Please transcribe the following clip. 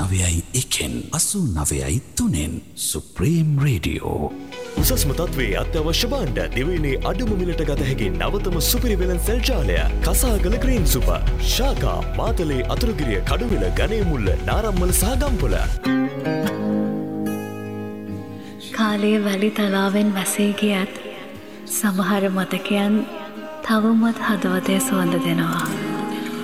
89.3 supreme radio. උසස්ම තත්ත්වයේ අත්‍යවශ්‍ය භාණ්ඩ දිවයිනේ අඩුම මිලට ගත හැකි නවතම සුපිරි වෙළඳ සෙල් ජාලය කසාගල ග්‍රීන් සුපර් ශාකා මාතලේ අතුරුගිරිය කඩුවිල ගණේමුල්ල නාරම්මල සහ ගම්පොළ. කාලයේ වැලි තලාවෙන් වැසී ගියත් සමහර මතකයන් තවමත් හදවතේ සුවඳ දෙනවා.